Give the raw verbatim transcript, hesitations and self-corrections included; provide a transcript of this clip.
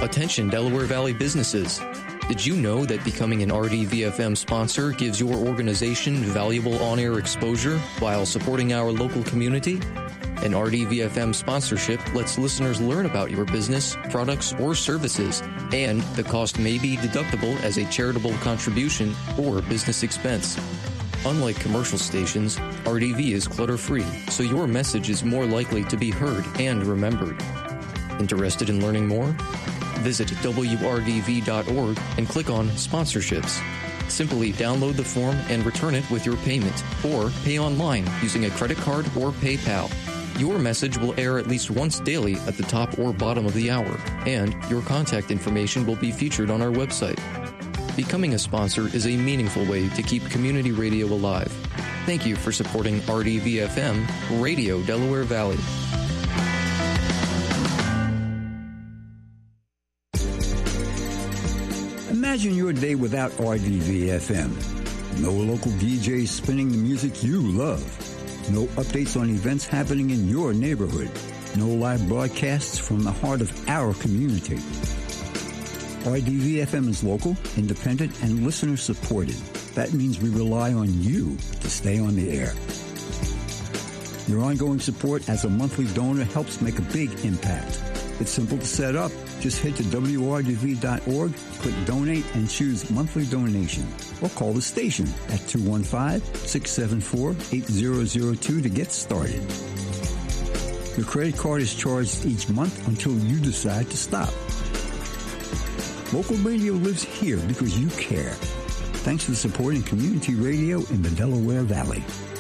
Attention Delaware Valley businesses. Did you know that becoming an R D V F M sponsor gives your organization valuable on-air exposure while supporting our local community? An R D V F M sponsorship lets listeners learn about your business, products, or services, and the cost may be deductible as a charitable contribution or business expense. Unlike commercial stations, R D V is clutter-free, so your message is more likely to be heard and remembered. Interested in learning more? Visit W R D V dot org and click on Sponsorships. Simply download the form and return it with your payment, or pay online using a credit card or PayPal. Your message will air at least once daily at the top or bottom of the hour, and your contact information will be featured on our website. Becoming a sponsor is a meaningful way to keep community radio alive. Thank you for supporting R D V F M, Radio Delaware Valley. Imagine your day without R D V F M. No local D Js spinning the music you love. No updates on events happening in your neighborhood. No live broadcasts from the heart of our community. R D V F M is local, independent, and listener supported. That means we rely on you to stay on the air. Your ongoing support as a monthly donor helps make a big impact. It's simple to set up. Just head to W R D V dot org, click Donate, and choose Monthly Donation. Or call the station at two one five, six seven four, eight zero zero two to get started. Your credit card is charged each month until you decide to stop. Local radio lives here because you care. Thanks for supporting community radio in the Delaware Valley.